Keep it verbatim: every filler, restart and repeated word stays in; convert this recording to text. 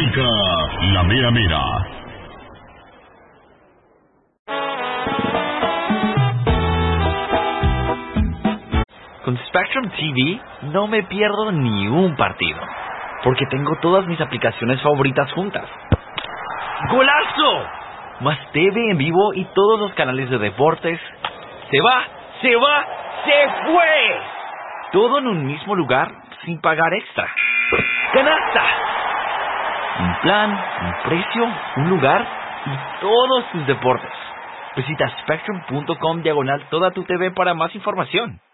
Radiofónica, la mera mera. Con Spectrum T V no me pierdo ni un partido, porque tengo todas mis aplicaciones favoritas juntas. ¡Golazo! Más T V en vivo y todos los canales de deportes. ¡Se va! ¡Se va! ¡Se fue! Todo en un mismo lugar sin pagar extra. ¡Canasta! Un plan, un precio, un lugar y todos tus deportes. Visita spectrum punto com diagonal toda tu T V para más información.